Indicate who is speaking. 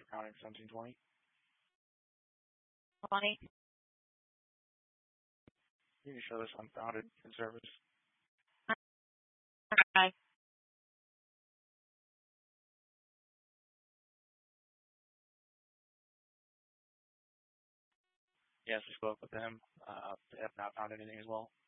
Speaker 1: for counting 1720.
Speaker 2: 20.
Speaker 1: You can show this unfounded in service.
Speaker 2: Aye.
Speaker 1: Yes, we spoke with them. They have not found anything as well.